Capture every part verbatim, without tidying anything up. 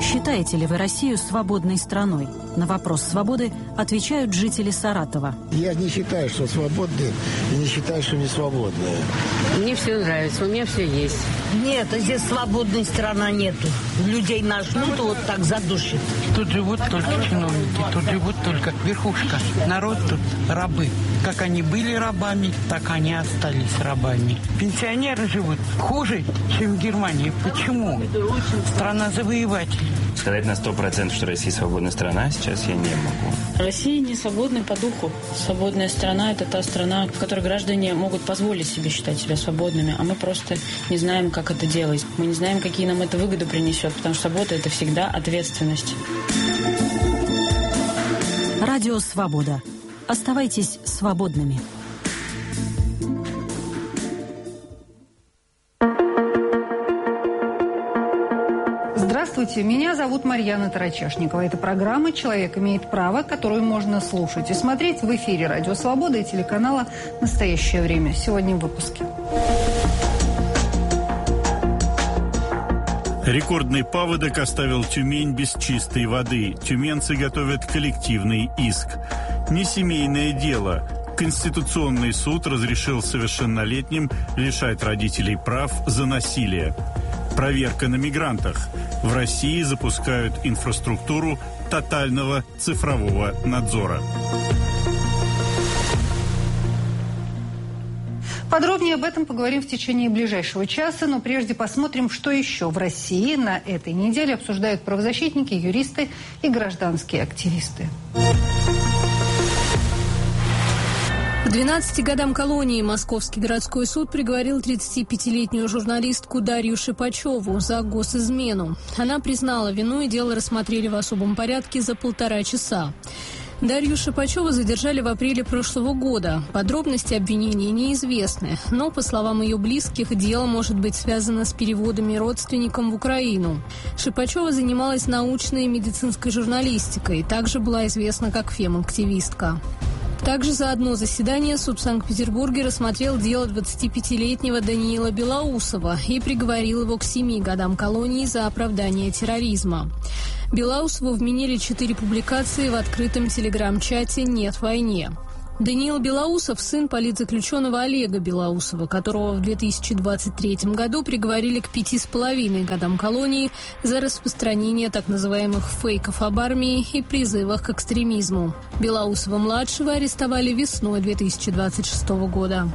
Считаете ли вы Россию свободной страной? На вопрос свободы отвечают жители Саратова. Я не считаю, что свободные, и не считаю, что не свободные. Мне все нравится, у меня все есть. Нет, здесь свободной страны нету. Людей нажмут, вот так задушит. Тут живут только чиновники, тут живут только верхушка. Народ тут рабы. Как они были рабами, так они остались рабами. Пенсионеры живут хуже, чем в Германии. Почему? Страна завоевателей. Сказать на сто процентов, что Россия свободная страна, сейчас я не могу. Россия не свободна по духу. Свободная страна – это та страна, в которой граждане могут позволить себе считать себя свободными, а мы просто не знаем, как это делать. Мы не знаем, какие нам это выгоды принесет, потому что свобода – это всегда ответственность. Радио «Свобода». Оставайтесь свободными. Здравствуйте, меня зовут Марьяна Тарачешникова. Это программа «Человек имеет право», которую можно слушать и смотреть в эфире Радио Свобода и телеканала «Настоящее время». Сегодня в выпуске. Рекордный паводок оставил Тюмень без чистой воды. Тюменцы готовят коллективный иск. Не семейное дело. Конституционный суд разрешил совершеннолетним лишать родителей прав за насилие. Проверка на мигрантах. В России запускают инфраструктуру тотального цифрового надзора. Подробнее об этом поговорим в течение ближайшего часа, но прежде посмотрим, что еще в России на этой неделе обсуждают правозащитники, юристы и гражданские активисты. К двенадцати годам колонии Московский городской суд приговорил тридцатипятилетнюю журналистку Дарью Шипачеву за госизмену. Она признала вину, и дело рассмотрели в особом порядке за полтора часа. Дарью Шипачеву задержали в апреле прошлого года. Подробности обвинения неизвестны, но, по словам ее близких, дело может быть связано с переводами родственникам в Украину. Шипачева занималась научной и медицинской журналистикой, также была известна как фем-активистка. Также за одно заседание суд в Санкт-Петербурге рассмотрел дело двадцатипятилетнего Даниила Белоусова и приговорил его к семи годам колонии за оправдание терроризма. Белоусову вменили четыре публикации в открытом телеграм-чате «Нет войне». Даниил Белоусов – сын политзаключенного Олега Белоусова, которого в две тысячи двадцать третьем году приговорили к пяти с половиной годам колонии за распространение так называемых фейков об армии и призывах к экстремизму. Белоусова-младшего арестовали весной две тысячи двадцать шестого года.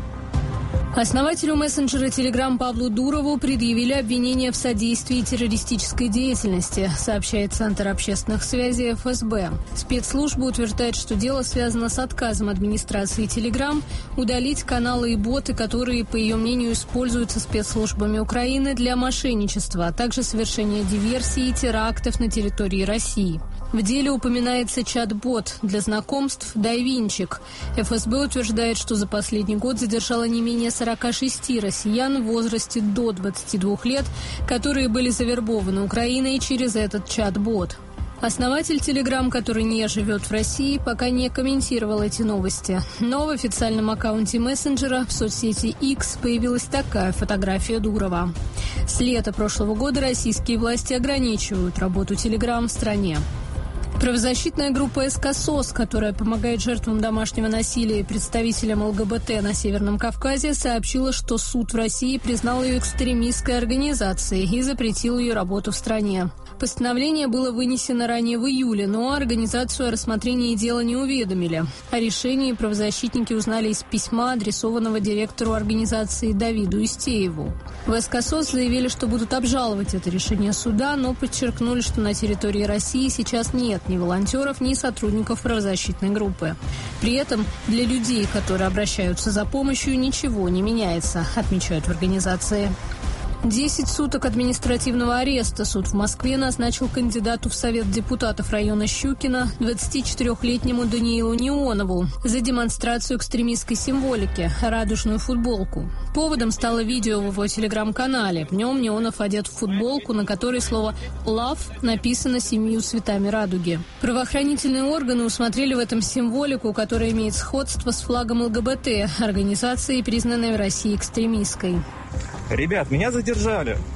Основателю мессенджера Telegram Павлу Дурову предъявили обвинение в содействии террористической деятельности, сообщает Центр общественных связей эф эс бэ. Спецслужба утверждает, что дело связано с отказом администрации Telegram удалить каналы и боты, которые, по ее мнению, используются спецслужбами Украины для мошенничества, а также совершения диверсий и терактов на территории России. В деле упоминается чат-бот для знакомств «Дайвинчик». эф эс бэ утверждает, что за последний год задержала не менее сорока шести россиян в возрасте до двадцати двух лет, которые были завербованы Украиной через этот чат-бот. Основатель Telegram, который не живет в России, пока не комментировал эти новости. Но в официальном аккаунте мессенджера в соцсети X появилась такая фотография Дурова. С лета прошлого года российские власти ограничивают работу Telegram в стране. Правозащитная группа эс ка эс о эс, которая помогает жертвам домашнего насилия и представителям эл гэ бэ тэ на Северном Кавказе, сообщила, что суд в России признал ее экстремистской организацией и запретил ее работу в стране. Постановление было вынесено ранее в июле, но организацию о рассмотрении дела не уведомили. О решении правозащитники узнали из письма, адресованного директору организации Давиду Истееву. В эс ка эс о эс заявили, что будут обжаловать это решение суда, но подчеркнули, что на территории России сейчас нет ни волонтеров, ни сотрудников правозащитной группы. При этом для людей, которые обращаются за помощью, ничего не меняется, отмечают в организации. Десять суток административного ареста суд в Москве назначил кандидату в Совет депутатов района Щукина двадцатичетырёхлетнему Даниилу Неонову за демонстрацию экстремистской символики – радужную футболку. Поводом стало видео в его телеграм-канале. В нем Неонов одет в футболку, на которой слово «love» написано семью цветами радуги. Правоохранительные органы усмотрели в этом символику, которая имеет сходство с флагом эл гэ бэ тэ, организации, признанной в России экстремистской. Ребят, меня задержали.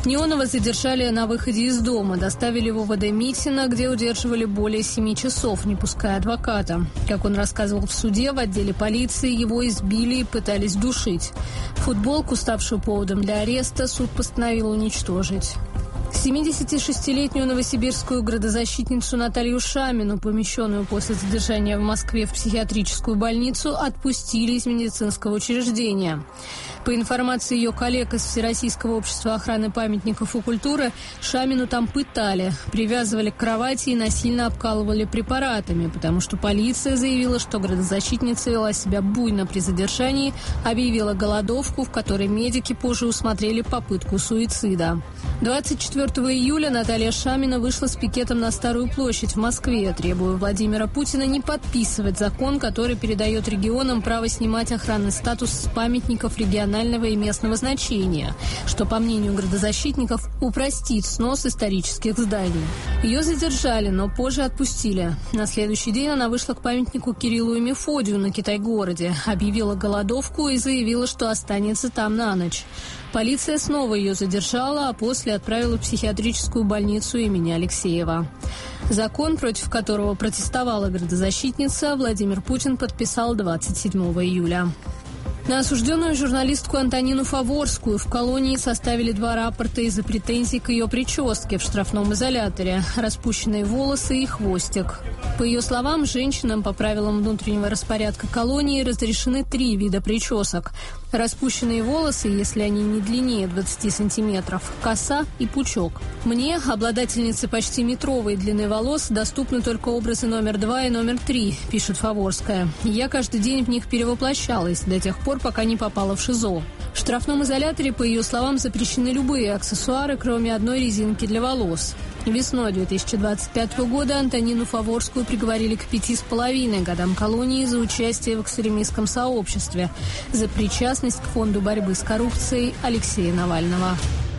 Неонова задержали на выходе из дома, доставили в УВД Митина, где удерживали более семи часов, не пуская адвоката. Как он рассказывал в суде, в отделе полиции его избили и пытались душить. Футболку, ставшую поводом для ареста, суд постановил уничтожить. семидесятишестилетнюю новосибирскую градозащитницу Наталью Шамину, помещенную после задержания в Москве в психиатрическую больницу, отпустили из медицинского учреждения. По информации ее коллег из Всероссийского общества охраны памятников и культуры, Шамину там пытали, привязывали к кровати и насильно обкалывали препаратами, потому что полиция заявила, что градозащитница вела себя буйно при задержании, объявила голодовку, в которой медики позже усмотрели попытку суицида. двадцать четвёртого июля Наталья Шамина вышла с пикетом на Старую площадь в Москве, требуя Владимира Путина не подписывать закон, который передает регионам право снимать охранный статус с памятников регионального и местного значения, что, по мнению градозащитников, упростит снос исторических зданий. Ее задержали, но позже отпустили. На следующий день она вышла к памятнику Кириллу и Мефодию на Китай-городе, объявила голодовку и заявила, что останется там на ночь. Полиция снова ее задержала, а после отправила в психиатрическую больницу имени Алексеева. Закон, против которого протестовала градозащитница, Владимир Путин подписал двадцать седьмого июля. На осужденную журналистку Антонину Фаворскую в колонии составили два рапорта из-за претензий к ее прическе в штрафном изоляторе, распущенные волосы и хвостик. По ее словам, женщинам по правилам внутреннего распорядка колонии разрешены три вида причесок. Распущенные волосы, если они не длиннее двадцати сантиметров, коса и пучок. Мне, обладательнице почти метровой длины волос, доступны только образы номер два и номер три, пишет Фаворская. Я каждый день в них перевоплощалась до тех пор, пока не попала в ШИЗО. В штрафном изоляторе, по ее словам, запрещены любые аксессуары, кроме одной резинки для волос. Весной две тысячи двадцать пятого года Антонину Фаворскую приговорили к пяти с половиной годам колонии за участие в экстремистском сообществе, за причастность к фонду борьбы с коррупцией Алексея Навального.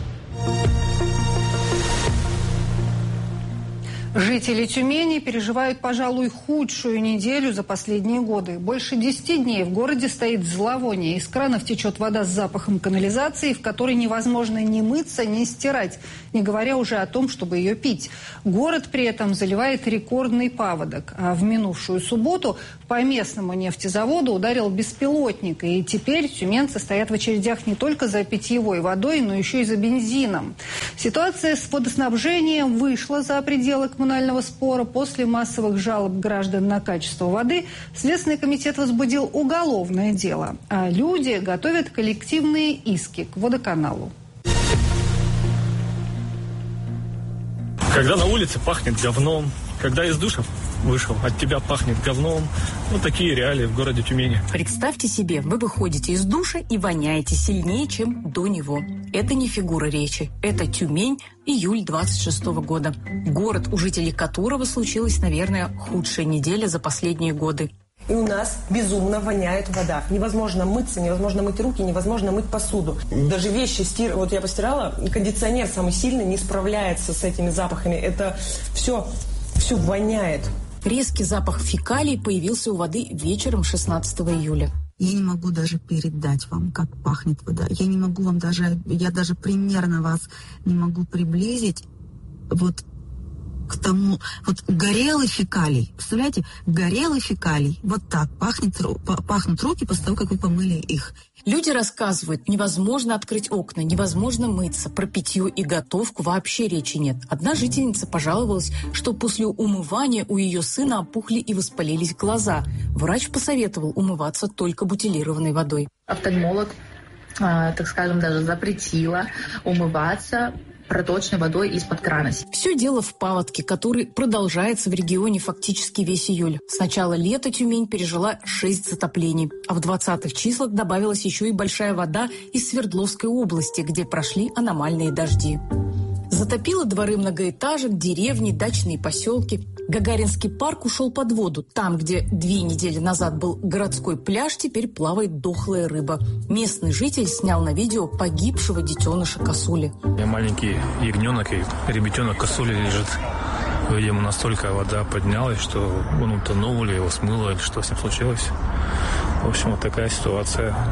Жители Тюмени переживают, пожалуй, худшую неделю за последние годы. Больше десяти дней в городе стоит зловоние. Из кранов течет вода с запахом канализации, в которой невозможно ни мыться, ни стирать, не говоря уже о том, чтобы ее пить. Город при этом заливает рекордный паводок. А в минувшую субботу по местному нефтезаводу ударил беспилотник. И теперь тюменцы стоят в очередях не только за питьевой водой, но еще и за бензином. Ситуация с водоснабжением вышла за пределы коммунального спора. После массовых жалоб граждан на качество воды Следственный комитет возбудил уголовное дело, а люди готовят коллективные иски к водоканалу. Когда на улице пахнет говном, когда из душа вышел, от тебя пахнет говном. Вот такие реалии в городе Тюмени. Представьте себе, вы выходите из душа и воняете сильнее, чем до него. Это не фигура речи. Это Тюмень, июль двадцать шестого года. Город, у жителей которого случилась, наверное, худшая неделя за последние годы. И у нас безумно воняет вода. Невозможно мыться, невозможно мыть руки, невозможно мыть посуду. Даже вещи стирать. Вот я постирала, и кондиционер самый сильный не справляется с этими запахами. Это все, все воняет. Резкий запах фекалий появился у воды вечером шестнадцатого июля. Я не могу даже передать вам, как пахнет вода. Я не могу вам даже, я даже примерно вас не могу приблизить вот к тому, вот горелый фекалий. Представляете, горелый фекалий. Вот так пахнет, пахнут руки после того, как вы помыли их. Люди рассказывают, невозможно открыть окна, невозможно мыться, про питье и готовку вообще речи нет. Одна жительница пожаловалась, что после умывания у ее сына опухли и воспалились глаза. Врач посоветовал умываться только бутилированной водой. Офтальмолог, так скажем, даже запретила умываться проточной водой из-под крана. Все дело в паводке, который продолжается в регионе фактически весь июль. С начала лета Тюмень пережила шесть затоплений, а в двадцатых числах добавилась еще и большая вода из Свердловской области, где прошли аномальные дожди. Затопило дворы многоэтажек, деревни, дачные поселки. Гагаринский парк ушел под воду. Там, где две недели назад был городской пляж, теперь плавает дохлая рыба. Местный житель снял на видео погибшего детеныша косули. Я маленький ягненок, и ребятенок косули лежит. Видимо, настолько вода поднялась, что он утонул, или его смыло, или что с ним случилось. В общем, вот такая ситуация.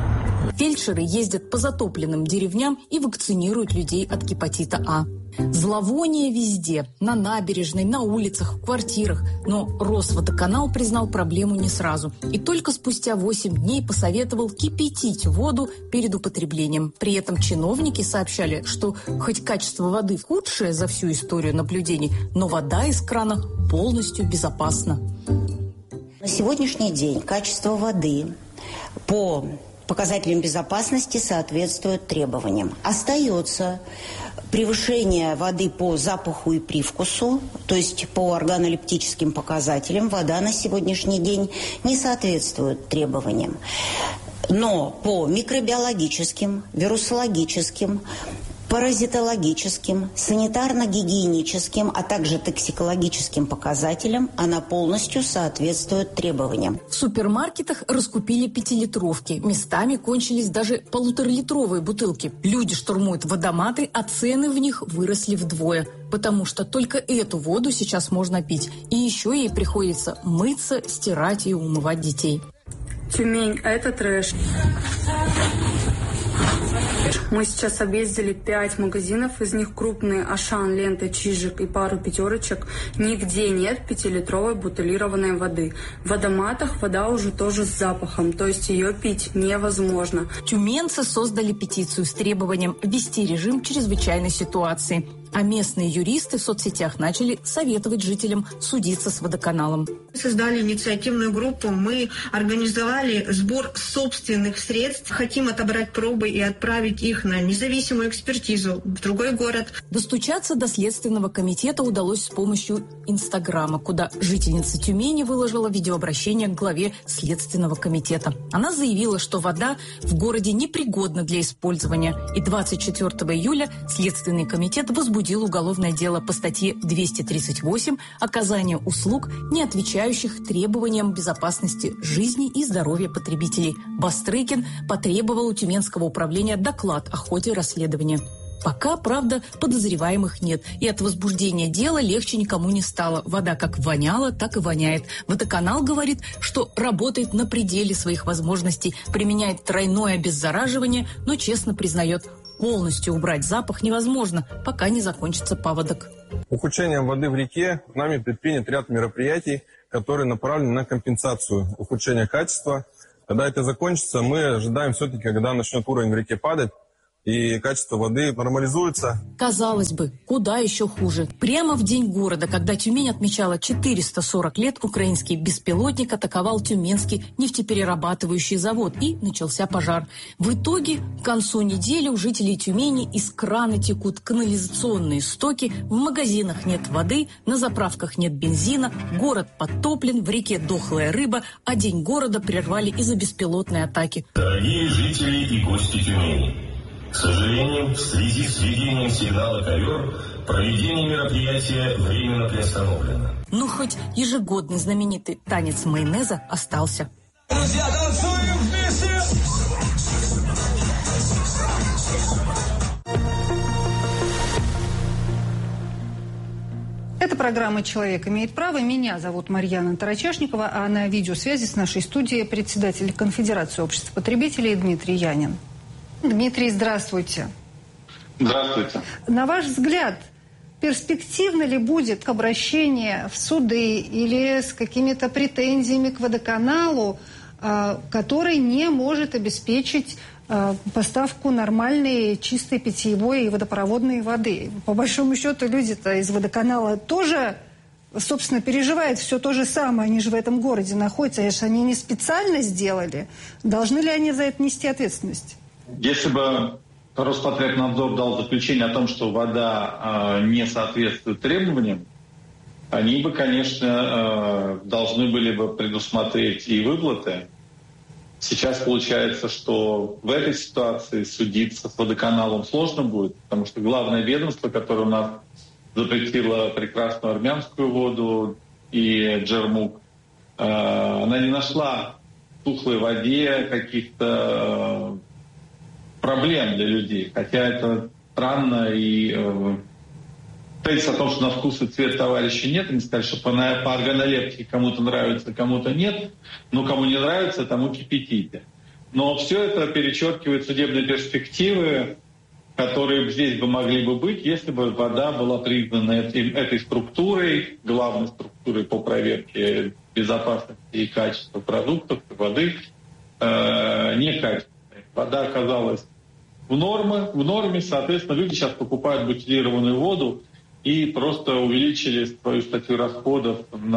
Фельдшеры ездят по затопленным деревням и вакцинируют людей от гепатита А. Зловоние везде – на набережной, на улицах, в квартирах. Но Росводоканал признал проблему не сразу. И только спустя восемь дней посоветовал кипятить воду перед употреблением. При этом чиновники сообщали, что хоть качество воды худшее за всю историю наблюдений, но вода из крана полностью безопасна. На сегодняшний день качество воды по показателям безопасности соответствует требованиям. Остается превышение воды по запаху и привкусу, то есть по органолептическим показателям, вода на сегодняшний день не соответствует требованиям. Но по микробиологическим, вирусологическим, паразитологическим, санитарно-гигиеническим, а также токсикологическим показателям она полностью соответствует требованиям. В супермаркетах раскупили пятилитровки. Местами кончились даже полуторалитровые бутылки. Люди штурмуют водоматы, а цены в них выросли вдвое. Потому что только эту воду сейчас можно пить. И еще ей приходится мыться, стирать и умывать детей. Тюмень – это трэш. Мы сейчас объездили пять магазинов, из них крупные Ашан, Лента, Чижик и пару пятерочек. Нигде нет пятилитровой бутылированной воды. В водоматах вода уже тоже с запахом, то есть ее пить невозможно. Тюменцы создали петицию с требованием ввести режим чрезвычайной ситуации. А местные юристы в соцсетях начали советовать жителям судиться с водоканалом. Создали инициативную группу, мы организовали сбор собственных средств. Хотим отобрать пробы и отправить их на независимую экспертизу в другой город. Достучаться до Следственного комитета удалось с помощью Инстаграма, куда жительница Тюмени выложила видеообращение к главе Следственного комитета. Она заявила, что вода в городе непригодна для использования. И двадцать четвёртого июля Следственный комитет возбудил уголовное дело по статье двести тридцать восемь «Оказание услуг, не отвечающих требованиям безопасности жизни и здоровья потребителей». Бастрыкин потребовал у Тюменского управления доклад о ходе расследования. Пока, правда, подозреваемых нет. И от возбуждения дела легче никому не стало. Вода как воняла, так и воняет. Водоканал говорит, что работает на пределе своих возможностей, применяет тройное обеззараживание, но честно признает, полностью убрать запах невозможно, пока не закончится паводок. Ухудшением воды в реке нами предпринят ряд мероприятий, которые направлены на компенсацию ухудшения качества. Когда это закончится, мы ожидаем все-таки, когда начнет уровень в реке падать, и качество воды нормализуется. Казалось бы, куда еще хуже. Прямо в день города, когда Тюмень отмечала четыреста сорок лет, украинский беспилотник атаковал Тюменский нефтеперерабатывающий завод, и начался пожар. В итоге, к концу недели у жителей Тюмени из крана текут канализационные стоки, в магазинах нет воды, на заправках нет бензина, город подтоплен, в реке дохлая рыба, а день города прервали из-за беспилотной атаки. Дорогие жители и гости Тюмени, к сожалению, в связи с введением сигнала ковер, проведение мероприятия временно приостановлено. Ну, хоть ежегодный знаменитый танец майонеза остался. Друзья, танцуем вместе! Это программа «Человек имеет право». Меня зовут Марьяна Тарачашникова, а на видеосвязи с нашей студией председатель Конфедерации обществ потребителей Дмитрий Янин. Дмитрий, здравствуйте. Здравствуйте. На ваш взгляд, перспективно ли будет обращение в суды или с какими-то претензиями к водоканалу, который не может обеспечить поставку нормальной, чистой питьевой и водопроводной воды? По большому счету, люди-то из водоканала тоже, собственно, переживают все то же самое. Они же в этом городе находятся. Если они не специально сделали, должны ли они за это нести ответственность? Если бы Роспотребнадзор дал заключение о том, что вода э, не соответствует требованиям, они бы, конечно, э, должны были бы предусмотреть и выплаты. Сейчас получается, что в этой ситуации судиться с водоканалом сложно будет, потому что главное ведомство, которое у нас запретило прекрасную армянскую воду и джермук, э, она не нашла в тухлой воде каких-то э, проблем для людей, хотя это странно, и э, говорится о том, что на вкус и цвет товарища нет, они сказали, что по, по органолептике кому-то нравится, кому-то нет, но кому не нравится, тому кипятите. Но все это перечеркивает судебные перспективы, которые здесь бы могли бы быть, если бы вода была признана этой, этой структурой, главной структурой по проверке безопасности и качества продуктов, воды, э, некачественной. Вода оказалась в норме, в норме, соответственно, люди сейчас покупают бутилированную воду и просто увеличили свою статью расходов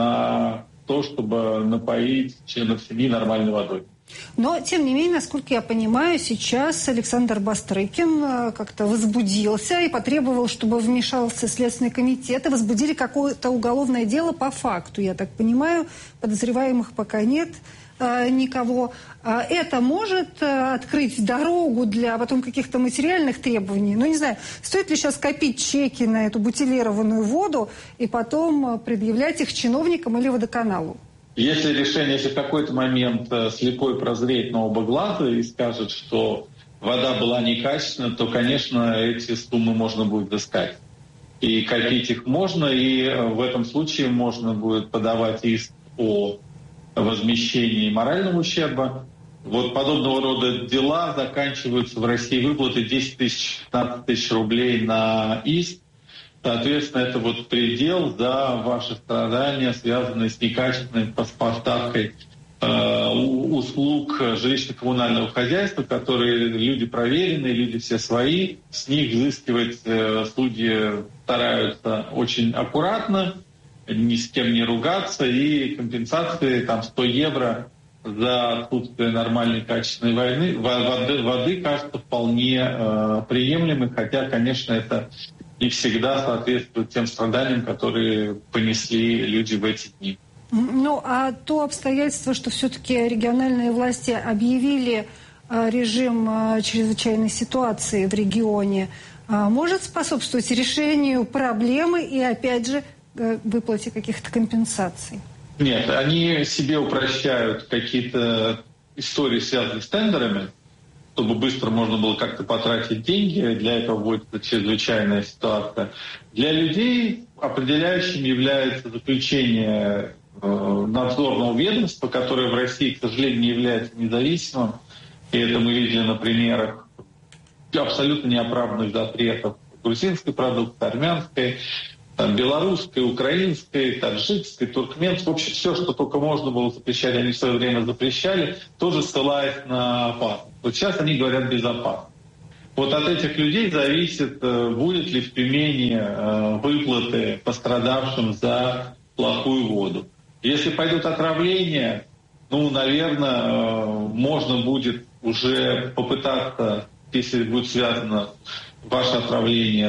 на то, чтобы напоить членов семьи нормальной водой. Но, тем не менее, насколько я понимаю, сейчас Александр Бастрыкин как-то возбудился и потребовал, чтобы вмешался Следственный комитет и возбудили какое-то уголовное дело по факту. Я так понимаю, подозреваемых пока нет э, никого. Это может открыть дорогу для потом каких-то материальных требований? Ну, не знаю, стоит ли сейчас копить чеки на эту бутилированную воду и потом предъявлять их чиновникам или водоканалу? Если решение, если в какой-то момент слепой прозреет на оба глаза и скажет, что вода была некачественна, то, конечно, эти суммы можно будет взыскать. И копить их можно, и в этом случае можно будет подавать иск о возмещении морального ущерба. Вот подобного рода дела заканчиваются в России выплаты десять тысяч - пятнадцать тысяч рублей на иск. Соответственно, это вот предел за ваши страдания, связанные с некачественной поставкой э, услуг жилищно-коммунального хозяйства, которые люди проверенные, люди все свои. С них взыскивать э, судьи стараются очень аккуратно, ни с кем не ругаться, и компенсации там сто евро за отсутствие нормальной качественной войны, воды, воды кажется вполне э, приемлемой, хотя, конечно, это не всегда соответствует тем страданиям, которые понесли люди в эти дни. Ну, а то обстоятельство, что все-таки региональные власти объявили э, режим э, чрезвычайной ситуации в регионе, э, может способствовать решению проблемы и, опять же, э, выплате каких-то компенсаций? Нет, они себе упрощают какие-то истории, связанные с тендерами, чтобы быстро можно было как-то потратить деньги. Для этого будет чрезвычайная ситуация. Для людей определяющим является заключение э, надзорного ведомства, которое в России, к сожалению, не является независимым. И это мы видели на примерах абсолютно неоправданных запретов грузинской продукции, армянской, белорусской, украинской, таджикской, туркменской. В общем, все, что только можно было запрещать, они в свое время запрещали, тоже ссылаясь на опасность. Вот сейчас они говорят безопасно. Вот от этих людей зависит, будет ли в Тюмени выплаты пострадавшим за плохую воду. Если пойдут отравления, ну, наверное, можно будет уже попытаться, если будет связано ваше отравление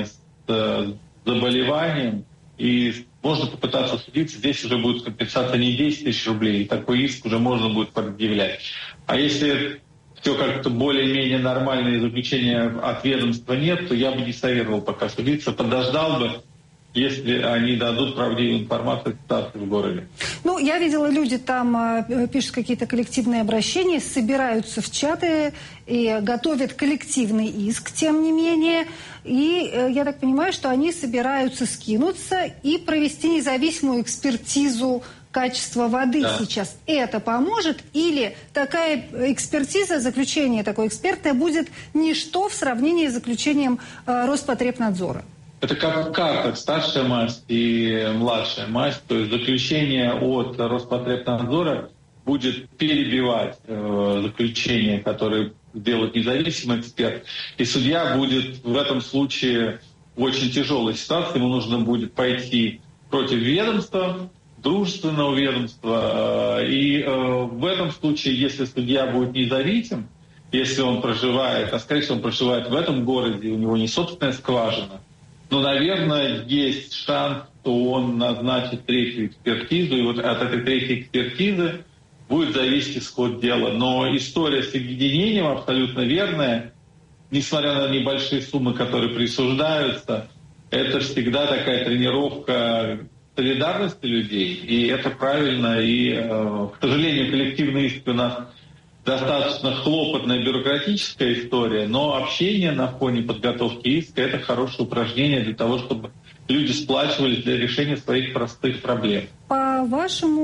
с заболеванием, и можно попытаться судиться, здесь уже будет компенсация не десять тысяч рублей, и такой иск уже можно будет предъявлять. А если все как-то более-менее нормальное заключение от ведомства нет, то я бы не советовал пока судиться, подождал бы, если они дадут правдивую информацию о ситуации в городе. Ну, я видела, люди там э, пишут какие-то коллективные обращения, собираются в чаты и готовят коллективный иск, тем не менее. И э, я так понимаю, что они собираются скинуться и провести независимую экспертизу качества воды да. сейчас. Это поможет? Или такая экспертиза, заключение такой эксперта будет ничто в сравнении с заключением э, Роспотребнадзора? Это как карта, старшая масть и младшая масть. То есть заключение от Роспотребнадзора будет перебивать э, заключение, которое делает независимый эксперт. И судья будет в этом случае в очень тяжелой ситуации. Ему нужно будет пойти против ведомства, дружественного ведомства. Э, и э, в этом случае, если судья будет независим, если он проживает, а скорее всего он проживает в этом городе, у него не собственная скважина, но, наверное, есть шанс, что он назначит третью экспертизу, и вот от этой третьей экспертизы будет зависеть исход дела. Но история с объединением абсолютно верная. Несмотря на небольшие суммы, которые присуждаются, это всегда такая тренировка солидарности людей, и это правильно. И, к сожалению, коллективный иск у нас достаточно хлопотная бюрократическая история, но общение на фоне подготовки иска – это хорошее упражнение для того, чтобы люди сплачивались для решения своих простых проблем. По вашему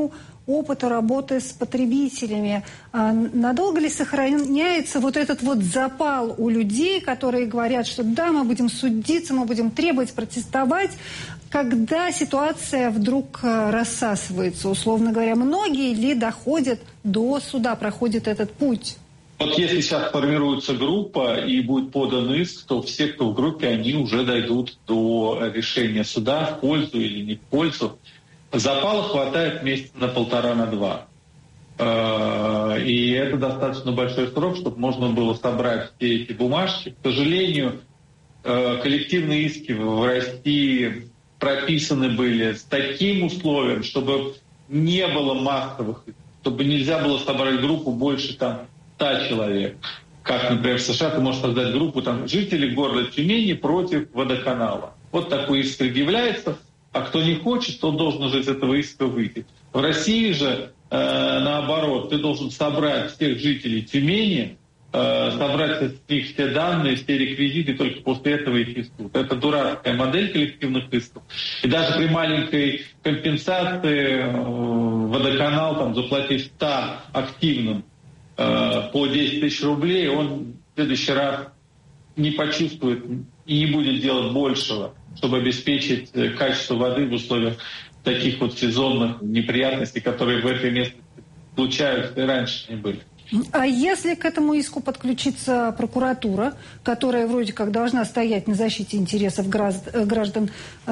опыту работы с потребителями. Надолго ли сохраняется вот этот вот запал у людей, которые говорят, что да, мы будем судиться, мы будем требовать, протестовать, когда ситуация вдруг рассасывается, условно говоря? Многие ли доходят до суда, проходят этот путь? Вот если сейчас формируется группа и будет подан иск, то все, кто в группе, они уже дойдут до решения суда в пользу или не в пользу. Запала хватает месяца на полтора, на два. И это достаточно большой срок, чтобы можно было собрать все эти бумажки. К сожалению, коллективные иски в России прописаны были с таким условием, чтобы не было массовых, чтобы нельзя было собрать группу больше там ста человек. Как, например, в США ты можешь создать группу там жителей города Тюмени против водоканала. Вот такой иск предъявляется, а кто не хочет, тот должен уже из этого иска выйти. В России же, э, наоборот, ты должен собрать всех жителей Тюмени, э, собрать с них все данные, все реквизиты, и только после этого идти в суд. Это дурацкая модель коллективных исков. И даже при маленькой компенсации э, водоканал, там, заплатив ста активным э, по десять тысяч рублей, он в следующий раз не почувствует и не будет делать большего, чтобы обеспечить качество воды в условиях таких вот сезонных неприятностей, которые в этой местности случаются и раньше не были. А если к этому иску подключится прокуратура, которая вроде как должна стоять на защите интересов граждан,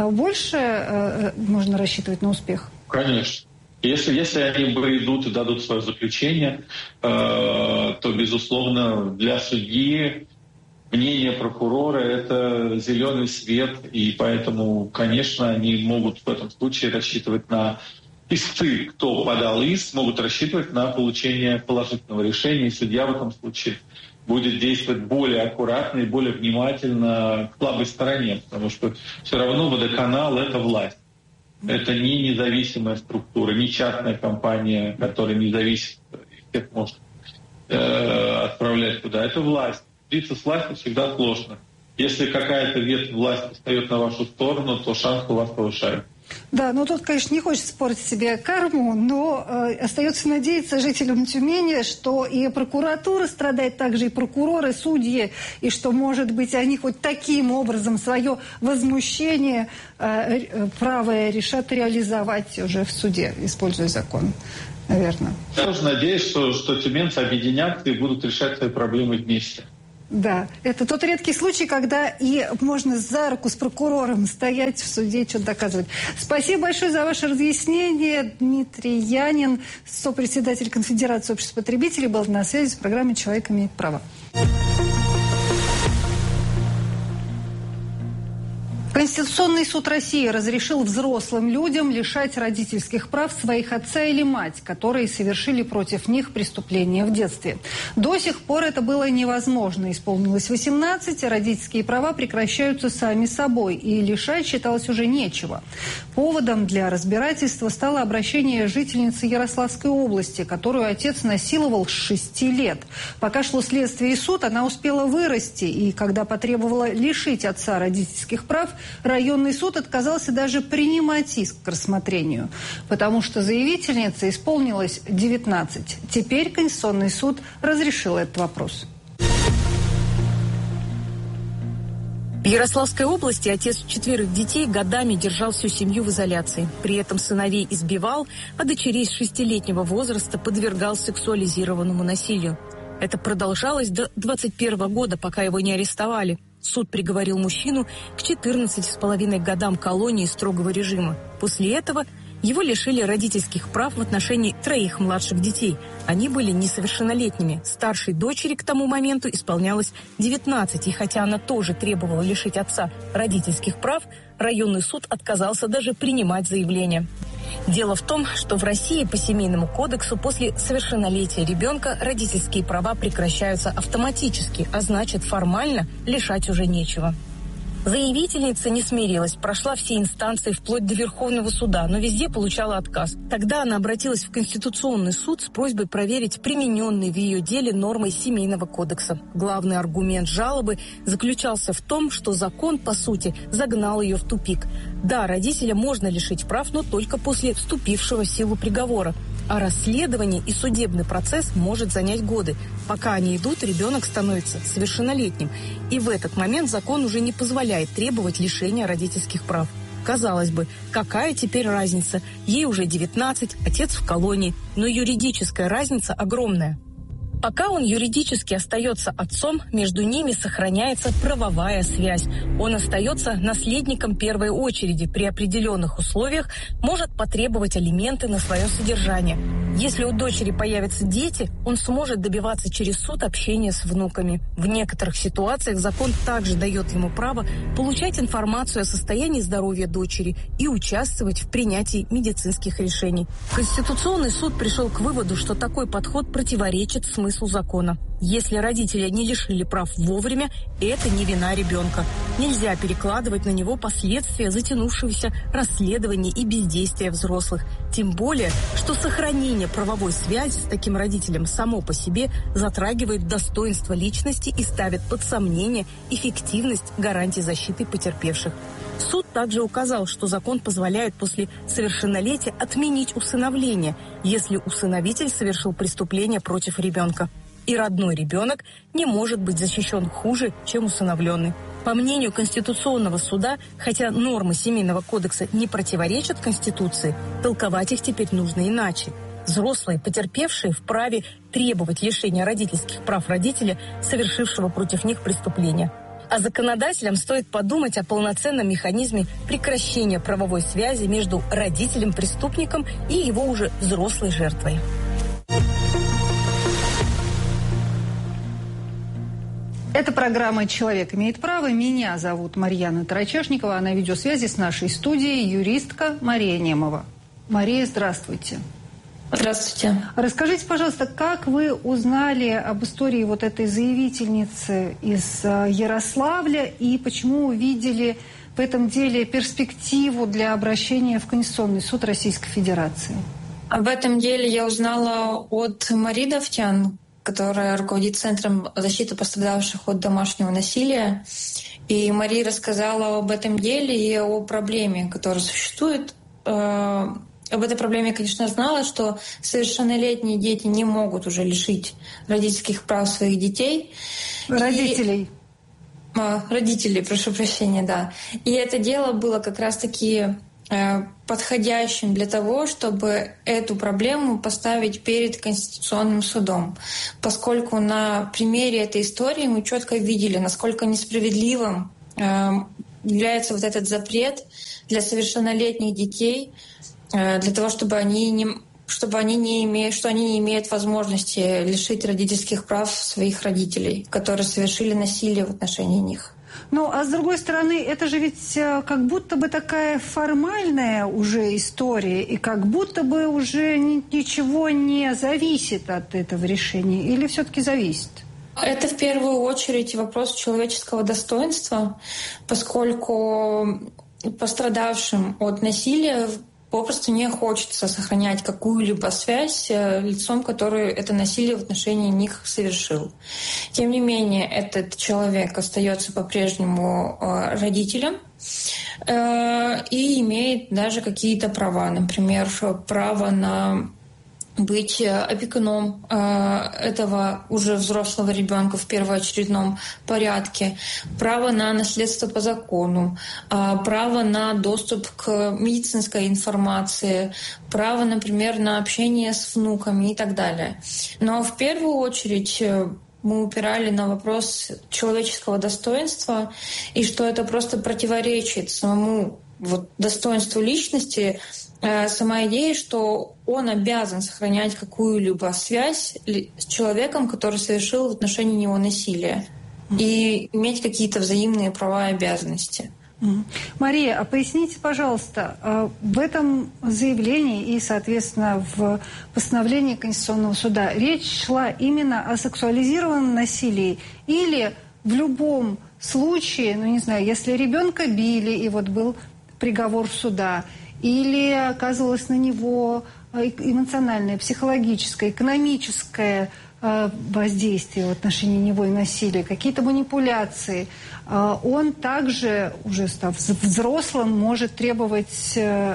больше можно рассчитывать на успех? Конечно. Если, если они придут и дадут свое заключение, то, безусловно, для судьи мнение прокурора – это зеленый свет, и поэтому, конечно, они могут в этом случае рассчитывать на истцы, кто подал иск, могут рассчитывать на получение положительного решения, и судья в этом случае будет действовать более аккуратно и более внимательно к слабой стороне, потому что все равно водоканал – это власть. Это не независимая структура, не частная компания, которая независимо всех может э, отправлять туда. Это власть. Биться с властью всегда сложно. Если какая-то ветвь власти встает на вашу сторону, то шанс у вас повышается. Да, ну тут, конечно, не хочется спорить себе карму, но э, остается надеяться жителям Тюмени, что и прокуратура страдает, также и прокуроры, судьи, и что, может быть, они хоть таким образом свое возмущение э, правое решат реализовать уже в суде, используя закон. Наверное. Я тоже надеюсь, что, что тюменцы объединятся и будут решать свои проблемы вместе. Да, это тот редкий случай, когда и можно за руку с прокурором стоять в суде и что-то доказывать. Спасибо большое за ваше разъяснение. Дмитрий Янин, сопредседатель Конфедерации обществ потребителей, был на связи с программой «Человек имеет право». Конституционный суд России разрешил взрослым людям лишать родительских прав своих отца или мать, которые совершили против них преступления в детстве. До сих пор это было невозможно. Исполнилось восемнадцать, а родительские права прекращаются сами собой, и лишать считалось уже нечего. Поводом для разбирательства стало обращение жительницы Ярославской области, которую отец насиловал с шести лет. Пока шло следствие и суд, она успела вырасти, и когда потребовала лишить отца родительских прав, районный суд отказался даже принимать иск к рассмотрению, потому что заявительнице исполнилось девятнадцать. Теперь Конституционный суд разрешил этот вопрос. В Ярославской области отец четверых детей годами держал всю семью в изоляции. При этом сыновей избивал, а дочерей с шестилетнего возраста подвергал сексуализированному насилию. Это продолжалось до двадцать первого года, пока его не арестовали. Суд приговорил мужчину к четырнадцати с половиной годам колонии строгого режима. После этого его лишили родительских прав в отношении троих младших детей. Они были несовершеннолетними. Старшей дочери к тому моменту исполнялось девятнадцать, и хотя она тоже требовала лишить отца родительских прав, районный суд отказался даже принимать заявление. Дело в том, что в России по Семейному кодексу после совершеннолетия ребенка родительские права прекращаются автоматически, а значит, формально лишать уже нечего. Заявительница не смирилась, прошла все инстанции вплоть до Верховного суда, но везде получала отказ. Тогда она обратилась в Конституционный суд с просьбой проверить примененные в ее деле нормы Семейного кодекса. Главный аргумент жалобы заключался в том, что закон, по сути, загнал ее в тупик. Да, родителя можно лишить прав, но только после вступившего в силу приговора. А расследование и судебный процесс может занять годы. Пока они идут, ребенок становится совершеннолетним. И в этот момент закон уже не позволяет требовать лишения родительских прав. Казалось бы, какая теперь разница? Ей уже девятнадцать, отец в колонии. Но юридическая разница огромная. Пока он юридически остается отцом, между ними сохраняется правовая связь. Он остается наследником первой очереди, при определенных условиях может потребовать алименты на свое содержание. Если у дочери появятся дети, он сможет добиваться через суд общения с внуками. В некоторых ситуациях закон также дает ему право получать информацию о состоянии здоровья дочери и участвовать в принятии медицинских решений. Конституционный суд пришел к выводу, что такой подход противоречит смыслу закона. Если родители не лишили прав вовремя, это не вина ребенка. Нельзя перекладывать на него последствия затянувшегося расследования и бездействия взрослых. Тем более, что сохранение правовой связи с таким родителем само по себе затрагивает достоинство личности и ставит под сомнение эффективность гарантий защиты потерпевших. Суд также указал, что закон позволяет после совершеннолетия отменить усыновление, если усыновитель совершил преступление против ребенка. И родной ребенок не может быть защищен хуже, чем усыновленный. По мнению Конституционного суда, хотя нормы Семейного кодекса не противоречат Конституции, толковать их теперь нужно иначе. Взрослые, потерпевшие, вправе требовать лишения родительских прав родителя, совершившего против них преступление. А законодателям стоит подумать о полноценном механизме прекращения правовой связи между родителем-преступником и его уже взрослой жертвой. Это программа «Человек имеет право». Меня зовут Марьяна Тарачешникова, а на видеосвязи с нашей студией юристка Мария Немова. Мария, здравствуйте. Здравствуйте. Расскажите, пожалуйста, как вы узнали об истории вот этой заявительницы из Ярославля и почему увидели в этом деле перспективу для обращения в Конституционный суд Российской Федерации? Об этом деле я узнала от Марии Давтян, которая руководит Центром защиты пострадавших от домашнего насилия. И Мария рассказала об этом деле и о проблеме, которая существует. Об этой проблеме я, конечно, знала, что совершеннолетние дети не могут уже лишить родительских прав своих детей. Родителей. И... А, родителей, прошу прощения, да. И это дело было как раз-таки э, подходящим для того, чтобы эту проблему поставить перед Конституционным судом. Поскольку на примере этой истории мы четко видели, насколько несправедливым э, является вот этот запрет для совершеннолетних детей, для того, чтобы они не, чтобы они не имеют, что они не имеют возможности лишить родительских прав своих родителей, которые совершили насилие в отношении них. Ну, а с другой стороны, это же ведь как будто бы такая формальная уже история, и как будто бы уже ничего не зависит от этого решения, или все-таки зависит? Это в первую очередь вопрос человеческого достоинства, поскольку пострадавшим от насилия попросту не хочется сохранять какую-либо связь с лицом, который это насилие в отношении них совершил. Тем не менее, этот человек остается по-прежнему родителем и имеет даже какие-то права. Например, право на быть опекуном этого уже взрослого ребенка в первоочередном порядке, право на наследство по закону, право на доступ к медицинской информации, право, например, на общение с внуками и так далее. Но в первую очередь мы упирали на вопрос человеческого достоинства, и что это просто противоречит самому вот достоинству личности, сама идея, что он обязан сохранять какую-либо связь с человеком, который совершил в отношении него насилие, и иметь какие-то взаимные права и обязанности. Мария, а поясните, пожалуйста, в этом заявлении и, соответственно, в постановлении Конституционного суда речь шла именно о сексуализированном насилии или в любом случае, ну не знаю, если ребенка били и вот был приговор суда, или оказывалось на него эмоциональное, психологическое, экономическое воздействие в отношении него и насилия, какие-то манипуляции, он также, уже став взрослым, может требовать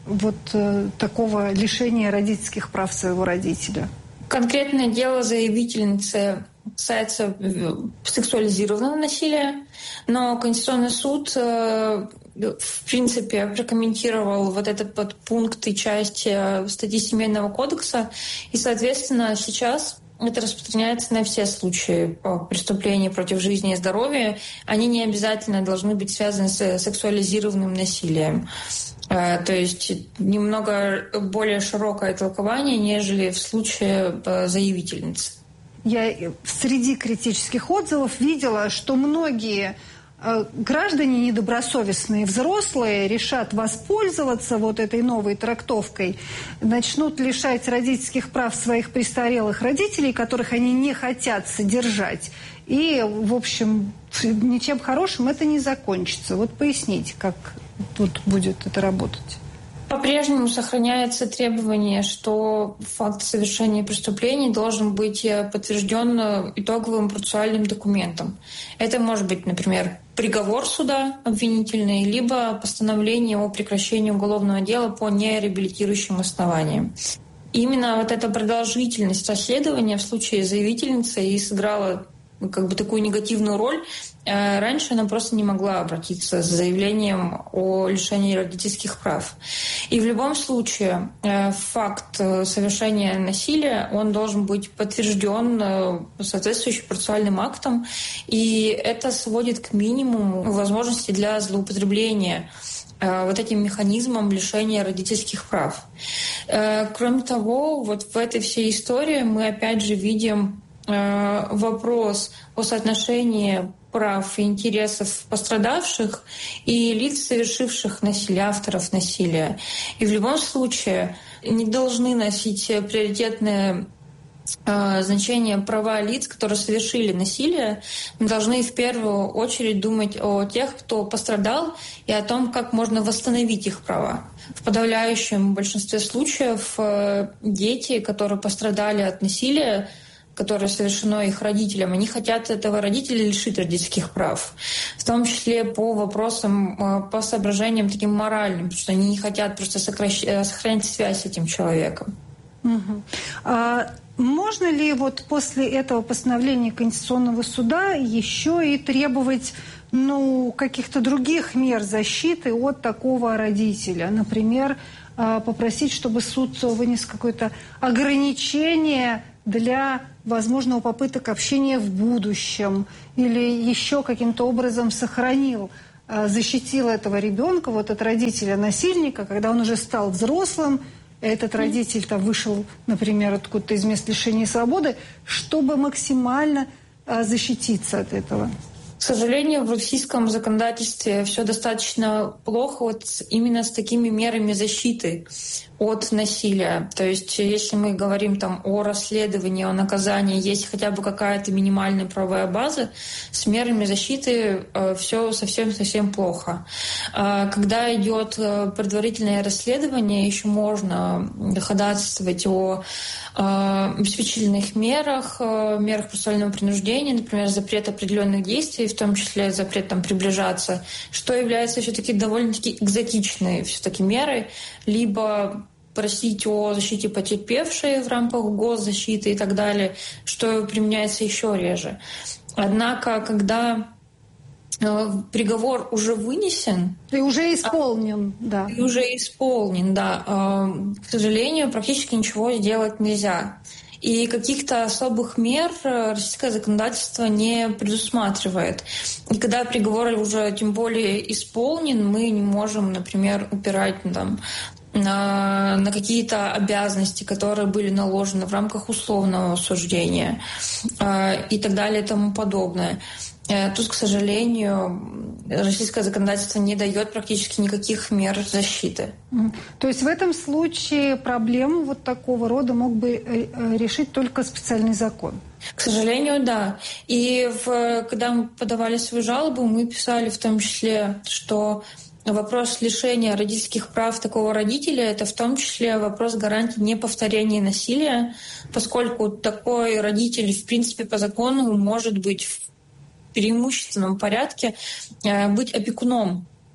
вот э, такого лишения родительских прав своего родителя? Конкретное дело заявительницы касается сексуализированного насилия, но Конституционный суд э, в принципе прокомментировал вот этот вот пункт и часть статьи Семейного кодекса, и, соответственно, сейчас это распространяется на все случаи преступлений против жизни и здоровья. Они не обязательно должны быть связаны с сексуализированным насилием. То есть немного более широкое толкование, нежели в случае заявительницы. Я среди критических отзывов видела, что многие граждане недобросовестные, взрослые, решат воспользоваться вот этой новой трактовкой, начнут лишать родительских прав своих престарелых родителей, которых они не хотят содержать. И, в общем, ничем хорошим это не закончится. Вот поясните, как тут будет это работать. По-прежнему сохраняется требование, что факт совершения преступлений должен быть подтвержден итоговым процессуальным документом. Это может быть, например, приговор суда обвинительный, либо постановление о прекращении уголовного дела по нереабилитирующим основаниям. Именно вот эта продолжительность расследования в случае заявительницы и сыграла как бы такую негативную роль. Раньше она просто не могла обратиться с заявлением о лишении родительских прав. И в любом случае факт совершения насилия, он должен быть подтвержден соответствующим процессуальным актом, и это сводит к минимуму возможности для злоупотребления вот этим механизмом лишения родительских прав. Кроме того, вот в этой всей истории мы опять же видим вопрос о соотношении прав и интересов пострадавших и лиц, совершивших насилие, авторов насилия. И в любом случае не должны носить приоритетное э, значение права лиц, которые совершили насилие. Мы должны в первую очередь думать о тех, кто пострадал, и о том, как можно восстановить их права. В подавляющем большинстве случаев э, дети, которые пострадали от насилия, которое совершено их родителям, они хотят этого родителя лишить родительских прав. В том числе по вопросам, по соображениям таким моральным, потому что они не хотят просто сокращ... сохранить связь с этим человеком. Угу. А можно ли вот после этого постановления Конституционного суда еще и требовать ну, каких-то других мер защиты от такого родителя? Например, попросить, чтобы суд вынес какое-то ограничение для возможного попыток общения в будущем или еще каким-то образом сохранил, защитил этого ребенка вот от родителя-насильника, когда он уже стал взрослым, этот родитель-то вышел, например, откуда-то из мест лишения свободы, чтобы максимально защититься от этого. К сожалению, в российском законодательстве все достаточно плохо вот именно с такими мерами защиты от насилия. То есть если мы говорим там о расследовании, о наказании, есть хотя бы какая-то минимальная правовая база, с мерами защиты э, все совсем-совсем плохо. Э, когда идет предварительное расследование, еще можно ходатайствовать о э, обеспечительных мерах, э, мерах процессуального принуждения, например, запрет определенных действий, в том числе запрет там, приближаться, что является все-таки довольно-таки экзотичной все-таки мерой, либо просить о защите потерпевшей в рамках госзащиты и так далее, что применяется еще реже. Однако, когда э, приговор уже вынесен... И уже исполнен, а, да. И уже исполнен, да. Э, к сожалению, практически ничего сделать нельзя. И каких-то особых мер российское законодательство не предусматривает. И когда приговор уже тем более исполнен, мы не можем, например, упирать там, на, на какие-то обязанности, которые были наложены в рамках условного суждения э, и так далее и тому подобное. Э, тут, к сожалению, российское законодательство не дает практически никаких мер защиты. То есть в этом случае проблему вот такого рода мог бы решить только специальный закон? К сожалению, да. И в, когда мы подавали свою жалобу, мы писали в том числе, что вопрос лишения родительских прав такого родителя — это в том числе вопрос гарантии неповторения насилия, поскольку такой родитель, в принципе, по закону может быть в преимущественном порядке быть опекуном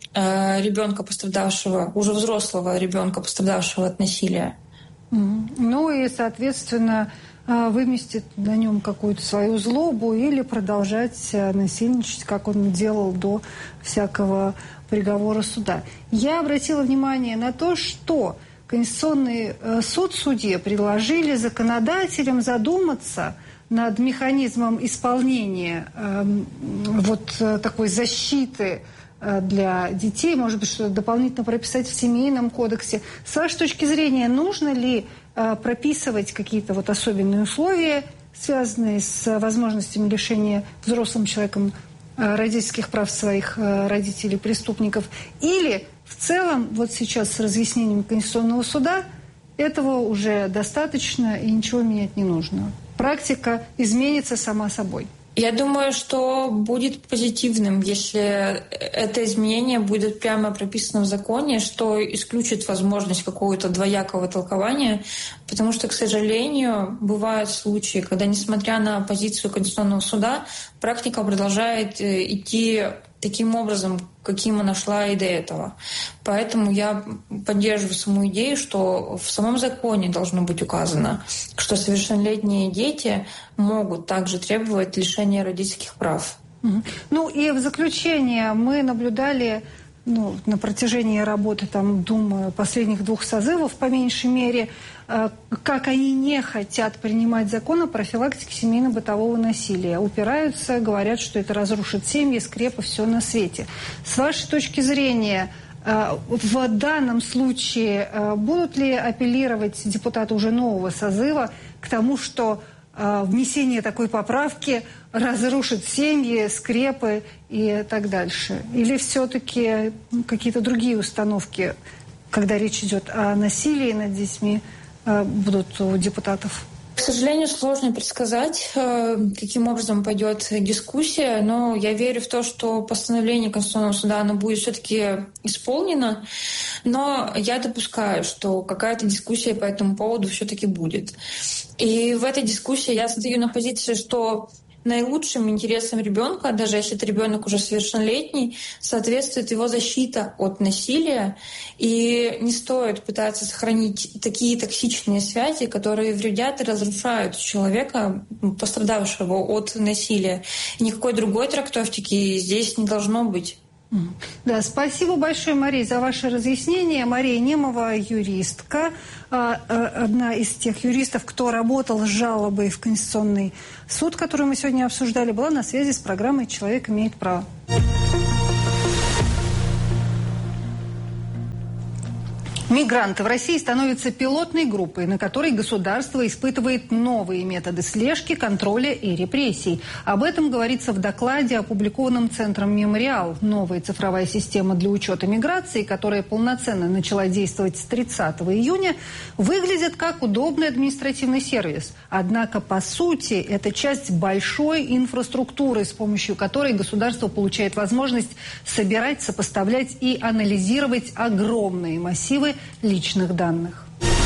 э, ребенка, пострадавшего, уже взрослого ребенка, пострадавшего от насилия. Mm-hmm. Ну и, соответственно, выместить на нем какую-то свою злобу или продолжать насильничать, как он делал до всякого приговора суда. Я обратила внимание на то, что Конституционный суд судье предложили законодателям задуматься над механизмом исполнения э, вот такой защиты для детей, может быть, что-то дополнительно прописать в Семейном кодексе. С вашей точки зрения, нужно ли э, прописывать какие-то вот особенные условия, связанные с возможностями лишения взрослым человеком э, родительских прав своих э, родителей-преступников, или в целом вот сейчас с разъяснением Конституционного суда этого уже достаточно и ничего менять не нужно? Практика изменится сама собой. Я думаю, что будет позитивным, если это изменение будет прямо прописано в законе, что исключит возможность какого-то двоякого толкования, потому что, к сожалению, бывают случаи, когда, несмотря на позицию Конституционного суда, практика продолжает идти таким образом, каким она шла и до этого. Поэтому я поддерживаю саму идею, что в самом законе должно быть указано, что совершеннолетние дети могут также требовать лишения родительских прав. Ну и в заключение мы наблюдали ну, на протяжении работы, там, думаю, последних двух созывов, по меньшей мере, как они не хотят принимать закон о профилактике семейно-бытового насилия. Упираются, говорят, что это разрушит семьи, скрепы, все на свете. С вашей точки зрения, в данном случае будут ли апеллировать депутаты уже нового созыва к тому, что внесение такой поправки разрушит семьи, скрепы и так дальше? Или все-таки какие-то другие установки, когда речь идет о насилии над детьми, будут у депутатов? К сожалению, сложно предсказать, каким образом пойдет дискуссия, но я верю в то, что постановление Конституционного суда оно будет все-таки исполнено, но я допускаю, что какая-то дискуссия по этому поводу все-таки будет. И в этой дискуссии я стою на позиции, что наилучшим интересам ребенка, даже если это ребенок уже совершеннолетний, соответствует его защита от насилия. И не стоит пытаться сохранить такие токсичные связи, которые вредят и разрушают человека, пострадавшего от насилия. И никакой другой трактовки здесь не должно быть. Да, спасибо большое, Мария, за ваше разъяснение. Мария Немова, юристка, одна из тех юристов, кто работал с жалобой в Конституционный суд, которую мы сегодня обсуждали, была на связи с программой «Человек имеет право». Мигранты в России становятся пилотной группой, на которой государство испытывает новые методы слежки, контроля и репрессий. Об этом говорится в докладе, опубликованном Центром «Мемориал». Новая цифровая система для учета миграции, которая полноценно начала действовать с тридцатого июня, выглядит как удобный административный сервис. Однако, по сути, это часть большой инфраструктуры, с помощью которой государство получает возможность собирать, сопоставлять и анализировать огромные массивы личных данных.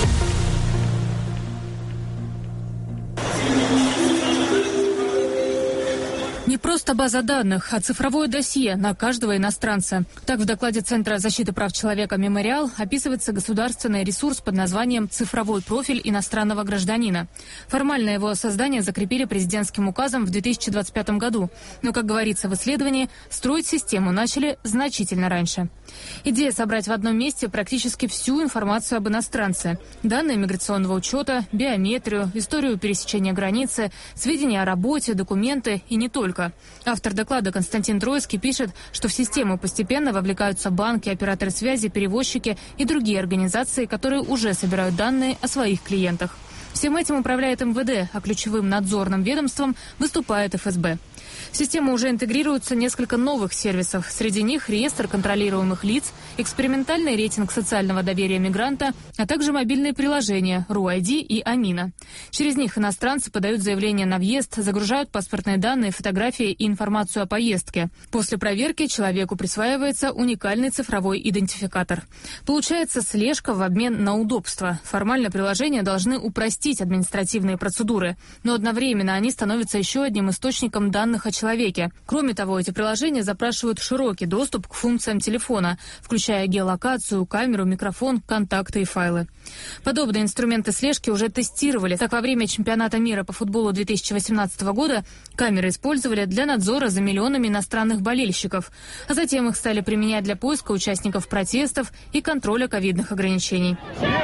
Не просто база данных, а цифровое досье на каждого иностранца. Так, в докладе Центра защиты прав человека «Мемориал» описывается государственный ресурс под названием «Цифровой профиль иностранного гражданина». Формально его создание закрепили президентским указом в две тысячи двадцать пятом году. Но, как говорится в исследовании, строить систему начали значительно раньше. Идея собрать в одном месте практически всю информацию об иностранце. Данные миграционного учета, биометрию, историю пересечения границы, сведения о работе, документы и не только. Автор доклада Константин Троицкий пишет, что в систему постепенно вовлекаются банки, операторы связи, перевозчики и другие организации, которые уже собирают данные о своих клиентах. Всем этим управляет эм вэ дэ, а ключевым надзорным ведомством выступает эф эс бэ. В систему уже интегрируются несколько новых сервисов. Среди них реестр контролируемых лиц, экспериментальный рейтинг социального доверия мигранта, а также мобильные приложения РУ ай ди и Амина. Через них иностранцы подают заявление на въезд, загружают паспортные данные, фотографии и информацию о поездке. После проверки человеку присваивается уникальный цифровой идентификатор. Получается слежка в обмен на удобство. Формально приложения должны упростить административные процедуры, но одновременно они становятся еще одним источником данных о человеке, человеке. Кроме того, эти приложения запрашивают широкий доступ к функциям телефона, включая геолокацию, камеру, микрофон, контакты и файлы. Подобные инструменты слежки уже тестировали. Так, во время чемпионата мира по футболу две тысячи восемнадцатого года камеры использовали для надзора за миллионами иностранных болельщиков, а затем их стали применять для поиска участников протестов и контроля ковидных ограничений.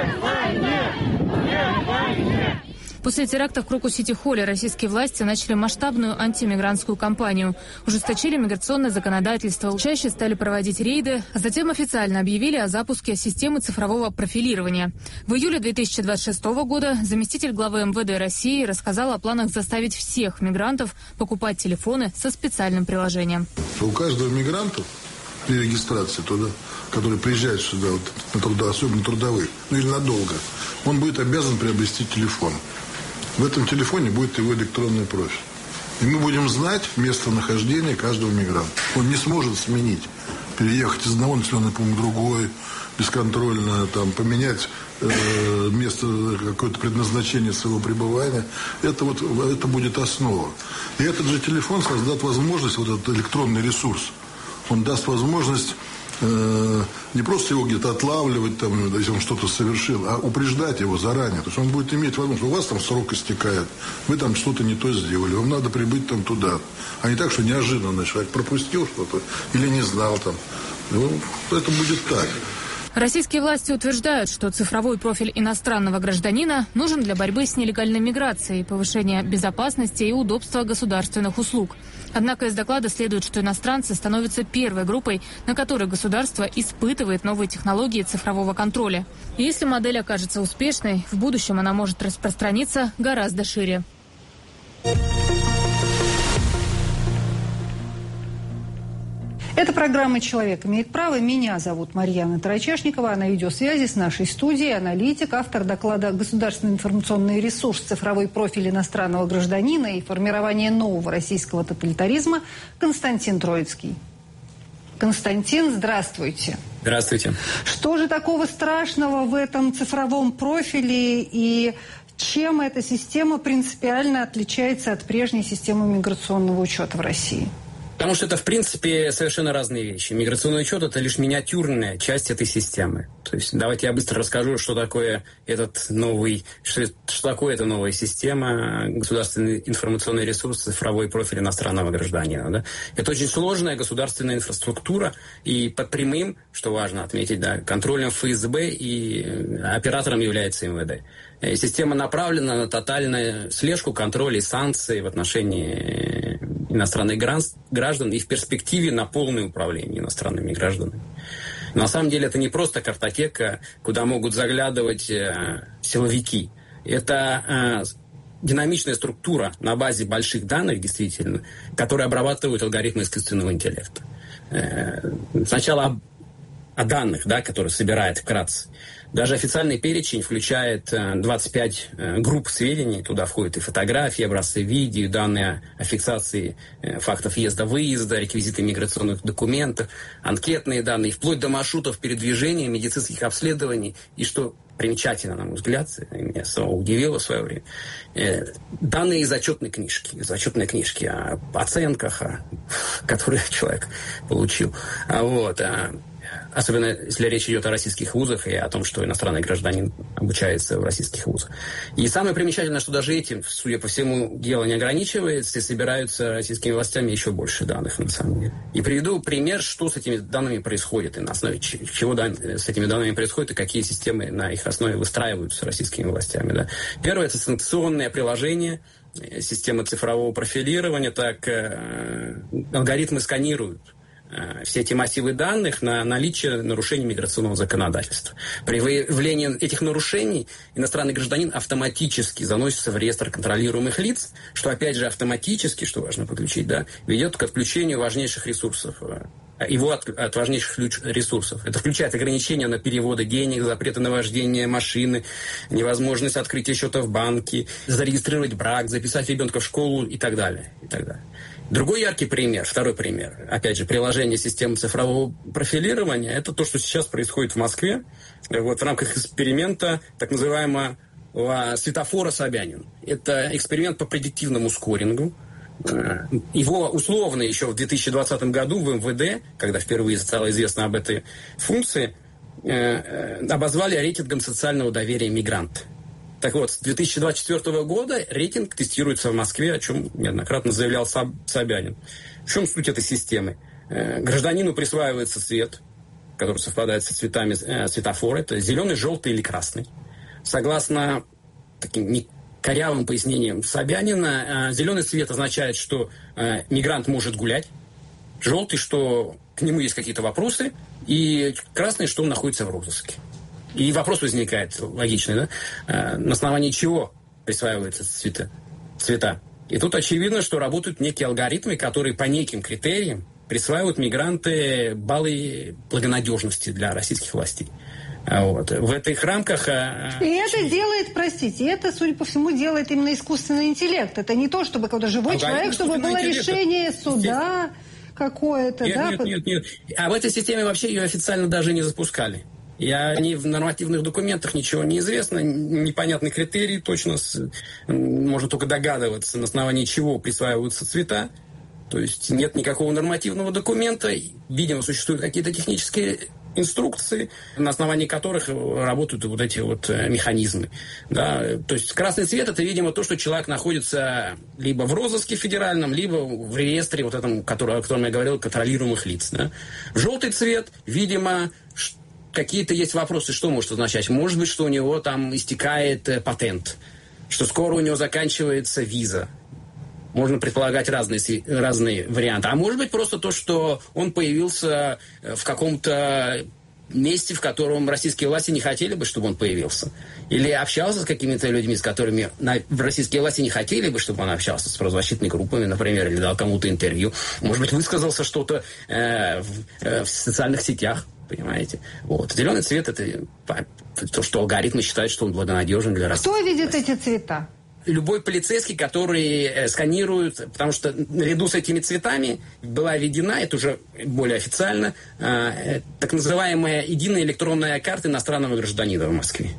После теракта в Крокус-Сити-Холле российские власти начали масштабную антимигрантскую кампанию. Ужесточили миграционное законодательство, чаще стали проводить рейды, а затем официально объявили о запуске системы цифрового профилирования. В июле две тысячи двадцать шестого года заместитель главы эм вэ дэ России рассказал о планах заставить всех мигрантов покупать телефоны со специальным приложением. У каждого мигранта при регистрации туда, который приезжает сюда вот, на труда, особенно трудовых, ну или надолго, он будет обязан приобрести телефон. В этом телефоне будет его электронный профиль. И мы будем знать местонахождение каждого мигранта. Он не сможет сменить, переехать из одного населенного пункта в другой, бесконтрольно там, поменять э, место, какое-то предназначение своего пребывания. Это, вот, это будет основа. И этот же телефон создаст возможность, вот этот электронный ресурс, он даст возможность э, не просто его где-то отлавливать, там, если он что-то совершил, а упреждать его заранее. То есть он будет иметь возможность, у вас там срок истекает, вы там что-то не то сделали, вам надо прибыть там туда. А не так, что неожиданно человек пропустил что-то или не знал там. Ну, это будет так. Российские власти утверждают, что цифровой профиль иностранного гражданина нужен для борьбы с нелегальной миграцией, повышения безопасности и удобства государственных услуг. Однако из доклада следует, что иностранцы становятся первой группой, на которой государство испытывает новые технологии цифрового контроля. И если модель окажется успешной, в будущем она может распространиться гораздо шире. Это программа «Человек имеет право». Меня зовут Марьяна Тарачешникова. А на видеосвязи с нашей студией аналитик, автор доклада «Государственный информационный ресурс. Цифровой профиль иностранного гражданина и формирование нового российского тоталитаризма» Константин Троицкий. Константин, здравствуйте. Здравствуйте. Что же такого страшного в этом цифровом профиле и чем эта система принципиально отличается от прежней системы миграционного учета в России? Потому что это, в принципе, совершенно разные вещи. Миграционный учет – это лишь миниатюрная часть этой системы. То есть давайте я быстро расскажу, что такое этот новый, что, что такое эта новая система, государственный информационный ресурс, цифровой профиль иностранного гражданина. Да? Это очень сложная государственная инфраструктура, и под прямым, что важно отметить, да, контролем эф эс бэ и оператором является эм вэ дэ. Система направлена на тотальную слежку, контроль и санкции в отношении иностранных граждан и в перспективе на полное управление иностранными гражданами. Но на самом деле это не просто картотека, куда могут заглядывать э, силовики. Это э, динамичная структура на базе больших данных, действительно, которые обрабатывают алгоритмы искусственного интеллекта. Э, сначала о, о данных, да, которые собирает вкратце. Даже официальный перечень включает двадцать пять групп сведений. Туда входят и фотографии, образцы видео, данные о фиксации фактов въезда-выезда, реквизиты миграционных документов, анкетные данные, вплоть до маршрутов передвижения, медицинских обследований. И что примечательно, на мой взгляд, меня самого удивило в свое время, данные из отчетной книжки. Из отчетной книжки о оценках, которые человек получил. Вот. Особенно, если речь идет о российских вузах и о том, что иностранный гражданин обучается в российских вузах. И самое примечательное, что даже этим, судя по всему, дело не ограничивается, и собираются российскими властями еще больше данных, на самом деле. И приведу пример, что с этими данными происходит, и на основе чего с этими данными происходит, и какие системы на их основе выстраиваются российскими властями. Да. Первое – это санкционное приложение, система цифрового профилирования, так э, алгоритмы сканируют все эти массивы данных на наличие нарушений миграционного законодательства. При выявлении этих нарушений иностранный гражданин автоматически заносится в реестр контролируемых лиц, что, опять же, автоматически, что важно подключить, да, ведет к отключению важнейших ресурсов. Его от, от важнейших ресурсов. Это включает ограничения на переводы денег, запреты на вождение машины, невозможность открытия счета в банке, зарегистрировать брак, записать ребенка в школу и так далее. И так далее. Другой яркий пример, второй пример, опять же, приложение системы цифрового профилирования, это то, что сейчас происходит в Москве, вот в рамках эксперимента так называемого светофора Собянин. Это эксперимент по предиктивному скорингу, Его условно еще в две тысячи двадцатом году в эм вэ дэ, когда впервые стало известно об этой функции, обозвали рейтингом социального доверия мигранта. Так вот, с две тысячи двадцать четвёртого года рейтинг тестируется в Москве, о чем неоднократно заявлял Собянин. В чем суть этой системы? Гражданину присваивается цвет, который совпадает со цветами светофора. Это зеленый, желтый или красный. Согласно таким корявым пояснениям Собянина, зеленый цвет означает, что мигрант может гулять. Желтый, что к нему есть какие-то вопросы. И красный, что он находится в розыске. И вопрос возникает логичный, да? На основании чего присваиваются цвета? цвета? И тут очевидно, что работают некие алгоритмы, которые по неким критериям присваивают мигранты баллы благонадежности для российских властей. Вот. В этих рамках... И это делает, простите, это, судя по всему, делает именно искусственный интеллект. Это не то, чтобы какой-то живой алгоритм человек, чтобы было решение суда какое-то. Нет, да? нет, нет, нет. А в этой системе вообще ее официально даже не запускали. И они в нормативных документах ничего не известно, непонятный критерий, точно с, можно только догадываться, на основании чего присваиваются цвета. То есть нет никакого нормативного документа, видимо, существуют какие-то технические инструкции, на основании которых работают вот эти вот механизмы. Да? То есть красный цвет – это, видимо, то, что человек находится либо в розыске федеральном, либо в реестре, вот этом, который, о котором я говорил, контролируемых лиц. Да? Желтый цвет, видимо, какие-то есть вопросы, что может означать. Может быть, что у него там истекает патент, что скоро у него заканчивается виза. Можно предполагать разные, разные варианты. А может быть просто то, что он появился в каком-то месте, в котором российские власти не хотели бы, чтобы он появился. Или общался с какими-то людьми, с которыми российские власти не хотели бы, чтобы он общался, с правозащитными группами, например, или дал кому-то интервью. Может быть, высказался что-то э, в, э, в социальных сетях. Понимаете? Вот. Зеленый цвет – это то, что алгоритмы считают, что он благонадежен для России. Кто видит эти цвета? Любой полицейский, который э, сканирует, потому что наряду с этими цветами была введена, это уже более официально, э, так называемая единая электронная карта иностранного гражданина в Москве.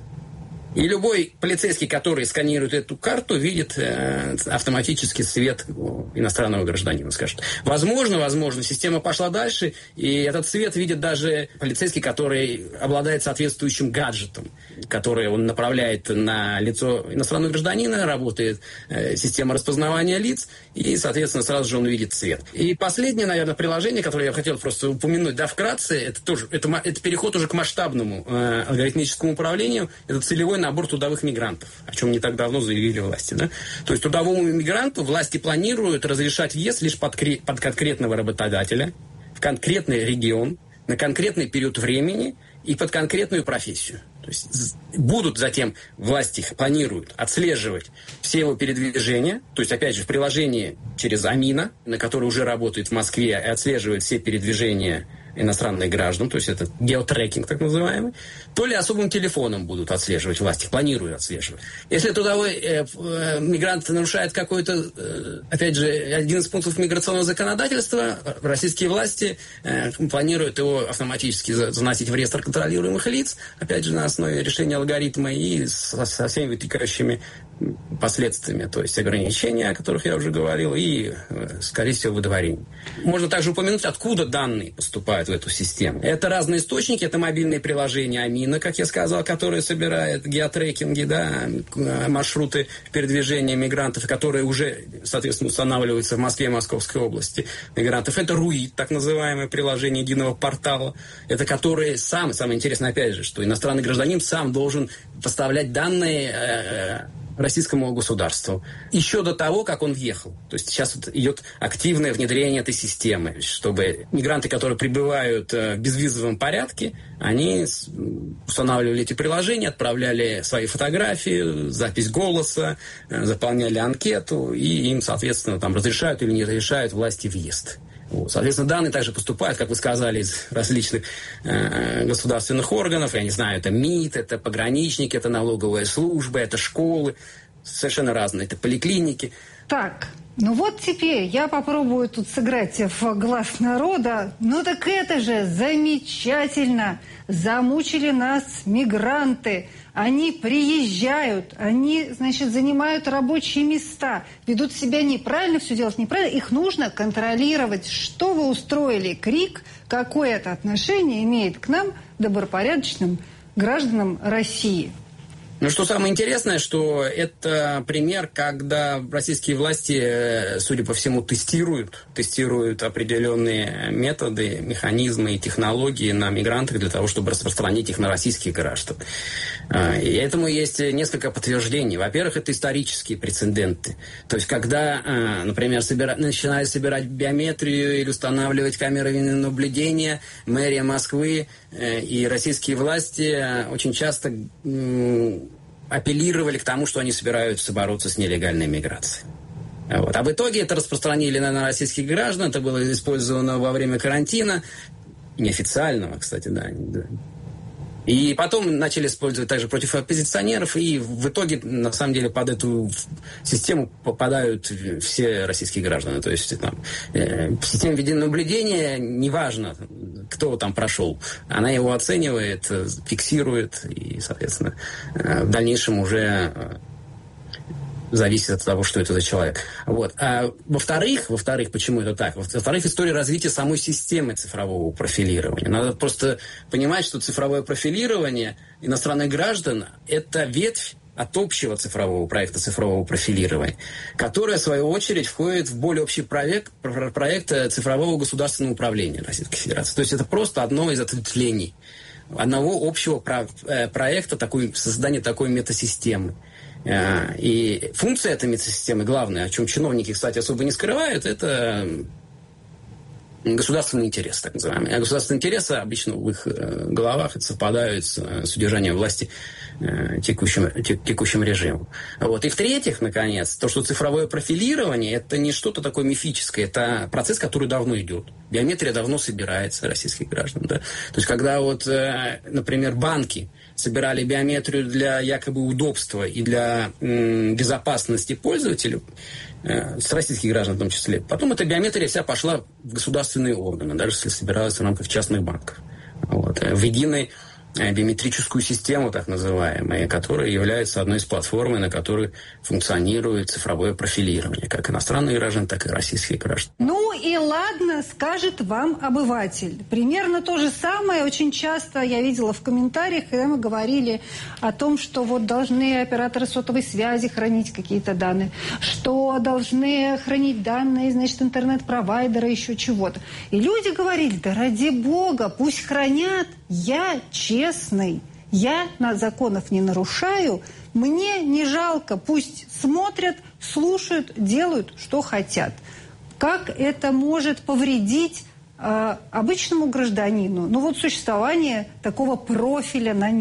И любой полицейский, который сканирует эту карту, видит э, автоматически цвет иностранного гражданина, скажет. Возможно, возможно, система пошла дальше, и этот цвет видит даже полицейский, который обладает соответствующим гаджетом, который он направляет на лицо иностранного гражданина, работает э, система распознавания лиц, и, соответственно, сразу же он видит цвет. И последнее, наверное, приложение, которое я хотел просто упомянуть, да, вкратце, это тоже это, это переход уже к масштабному э, алгоритмическому управлению, это целевой набор трудовых мигрантов, о чем не так давно заявили власти. Да? То есть трудовому мигранту власти планируют разрешать въезд лишь под, под конкретного работодателя, в конкретный регион, на конкретный период времени и под конкретную профессию. То есть будут затем власти планируют отслеживать все его передвижения, то есть, опять же, в приложении через Амина, на который уже работает в Москве, и отслеживает все передвижения иностранных граждан, то есть это геотрекинг так называемый, то ли особым телефоном будут отслеживать власти, планируют отслеживать. Если трудовой э, э, мигрант нарушает какой-то, э, опять же, один из пунктов миграционного законодательства, российские власти э, планируют его автоматически заносить в реестр контролируемых лиц, опять же, на основе решения алгоритма и со, со всеми вытекающими последствиями, то есть ограничения, о которых я уже говорил, и, скорее всего, выдворение. Можно также упомянуть, откуда данные поступают в эту систему. Это разные источники, это мобильные приложения Амина, как я сказал, которые собирают геотрекинги, да, маршруты передвижения мигрантов, которые уже, соответственно, устанавливаются в Москве и Московской области мигрантов. Это РУИ, так называемое приложение единого портала, это которые сам, самое интересное, опять же, что иностранный гражданин сам должен поставлять данные э, российскому государству еще до того, как он въехал. То есть сейчас вот идет активное внедрение этой системы, чтобы мигранты, которые прибывают в безвизовом порядке, они устанавливали эти приложения, отправляли свои фотографии, запись голоса, заполняли анкету, и им, соответственно, там разрешают или не разрешают власти въезд. Вот. Соответственно, данные также поступают, как вы сказали, из различных э, государственных органов. Я не знаю, это МИД, это пограничники, это налоговая служба, это школы. совершенно разные. Это поликлиники. Так, ну вот теперь я попробую тут сыграть в глаз народа. Ну так это же замечательно! Замучили нас мигранты. Они приезжают, они, значит, занимают рабочие места, ведут себя неправильно, все делать неправильно. Их нужно контролировать. Что вы устроили? Крик, какое это отношение имеет к нам, добропорядочным гражданам России? Ну, что самое интересное, что это пример, когда российские власти, судя по всему, тестируют, тестируют определенные методы, механизмы и технологии на мигрантах для того, чтобы распространить их на российских граждан. И этому есть несколько подтверждений. Во-первых, это исторические прецеденты. То есть, когда, например, собира... начинали собирать биометрию или устанавливать камеры видеонаблюдения, мэрия Москвы и российские власти очень часто апеллировали к тому, что они собираются бороться с нелегальной миграцией. Вот. А в итоге это распространили на, на российских граждан, это было использовано во время карантина, неофициального, кстати, да. И потом начали использовать также против оппозиционеров, и в итоге, на самом деле, под эту систему попадают все российские граждане. То есть там э, система видеонаблюдения, неважно, кто там прошел, она его оценивает, фиксирует, и, соответственно, э, в дальнейшем уже э, зависит от того, что это за человек. Вот. А во-вторых, во-вторых, почему это так? Во-вторых, история развития самой системы цифрового профилирования. Надо просто понимать, что цифровое профилирование иностранных граждан – это ветвь от общего цифрового проекта цифрового профилирования, которая, в свою очередь, входит в более общий проект, проект цифрового государственного управления Российской Федерации. То есть это просто одно из ответвлений одного общего про- проекта такой, создания такой метасистемы. И функция этой метасистемы, главная, о чем чиновники, кстати, особо не скрывают, это государственный интерес, так называемый. А государственные интересы обычно в их головах совпадают с удержанием власти текущим, текущим режимом. Вот. И в-третьих, наконец, то, что цифровое профилирование – это не что-то такое мифическое, это процесс, который давно идет. Биометрия давно собирается российских граждан. Да? То есть, когда вот, например, банки собирали биометрию для якобы удобства и для м, безопасности пользователей, э, с российских граждан в том числе. Потом эта биометрия вся пошла в государственные органы, даже если собиралась в рамках частных банков. Вот. В единой биометрическую систему, так называемую, которая является одной из платформ, на которой функционирует цифровое профилирование, как иностранных граждан, так и российских граждан. Ну и ладно, скажет вам обыватель. Примерно то же самое очень часто я видела в комментариях, когда мы говорили о том, что вот должны операторы сотовой связи хранить какие-то данные, что должны хранить данные, значит, интернет-провайдера, еще чего-то. И люди говорили, да ради бога, пусть хранят, я честный, я на законов не нарушаю, мне не жалко, пусть смотрят, слушают, делают, что хотят. Как это может повредить э, обычному гражданину? Ну вот существование такого профиля на